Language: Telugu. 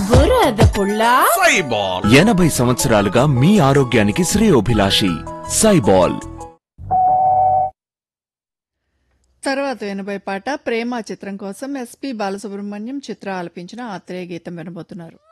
బురద పుల్ల సైబాల్ 80 సంవత్సరాలుగా మీ ఆరోగ్యానికి శ్రేయోభిలాషి సైబాల్. తర్వాత వినబోయే పాట ప్రేమ చిత్రం కోసం ఎస్పి బాలసుబ్రహ్మణ్యం చిత్ర ఆలపించిన ఆత్రేయ గీతం వినబోతున్నారు.